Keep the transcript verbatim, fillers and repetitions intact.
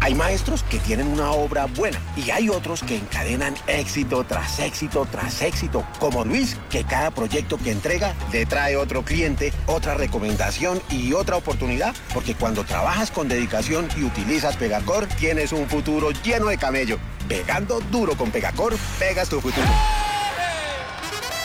Hay maestros que tienen una obra buena y hay otros que encadenan éxito tras éxito tras éxito, como Luis, que cada proyecto que entrega le trae otro cliente, otra recomendación y otra oportunidad, porque cuando trabajas con dedicación y utilizas Pegacor, tienes un futuro lleno de camello. Pegando duro con Pegacor, pegas tu futuro.